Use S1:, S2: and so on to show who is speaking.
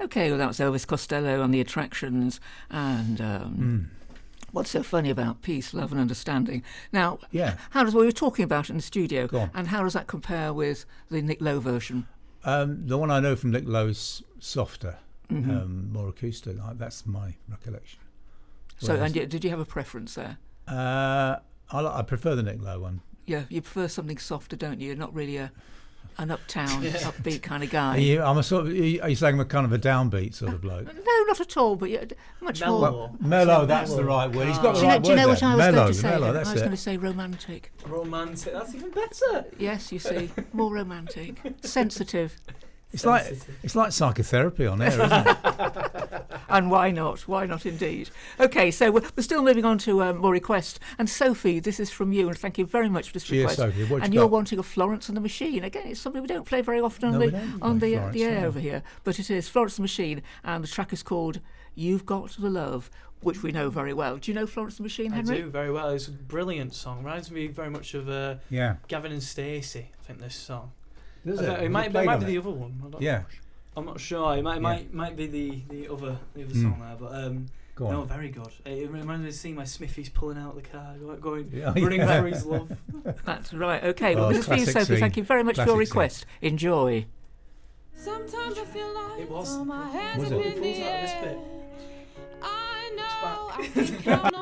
S1: OK, well, that was Elvis Costello and the Attractions. And what's so funny about peace, love and understanding? Now, we were talking about it in the studio, and how does that compare with the Nick Lowe version?
S2: The one I know from Nick Lowe is softer, more acoustic. That's my recollection.
S1: So, and did you have a preference there?
S2: I prefer the Nick Lowe one.
S1: Yeah, you prefer something softer, don't you? You're not really an uptown, upbeat kind of guy.
S2: I'm a sort of. Are you saying I'm kind of a downbeat sort of bloke?
S1: No, not at all. But much more
S2: mellow. That's the right word. He's got the right word.
S1: Do you know what I was going to say?
S2: Mellow,
S1: I was going to say romantic.
S3: Romantic. That's even better.
S1: Yes, you see, more romantic, sensitive.
S2: It's like psychotherapy on air, isn't it?
S1: And why not? Why not indeed? OK, so we're still moving on to more requests. And Sophie, this is from you, and thank you very much for this request.
S2: Sophie.
S1: And you're wanting a Florence and the Machine. Again, it's something we don't play very often on the air over here. But it is Florence and the Machine, and the track is called You've Got the Love, which we know very well. Do you know Florence and the Machine, Henry?
S3: I do, very well. It's a brilliant song. Reminds me very much of Gavin and Stacey, I think, this song. It might be the other one. I'm not sure. It might be the other song there, but very good. It reminds me of seeing my Smithies pulling out the car, running for his love.
S1: That's right. Okay, well, this is for you, Sophie. Thank you very much for your request. Enjoy.
S4: Sometimes I feel like
S3: it was.
S4: my hands
S3: Was
S4: up
S3: it?
S4: in the
S3: This
S4: air.
S3: bit.
S4: I know I've been counting